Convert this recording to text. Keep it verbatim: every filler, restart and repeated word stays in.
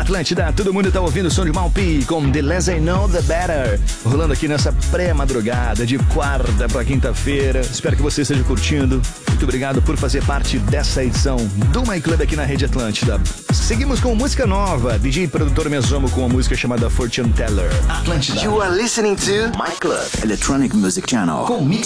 Atlântida, todo mundo tá ouvindo o som de Malpi com The Less I Know, The Better. Rolando aqui nessa pré-madrugada de quarta pra quinta-feira. Espero que você esteja curtindo. Muito obrigado por fazer parte dessa edição do My Club aqui na Rede Atlântida. Seguimos com música nova. D J e produtor Mesomo com uma música chamada Fortune Teller. Atlântida. You are listening to My Club Electronic Music Channel. Com mix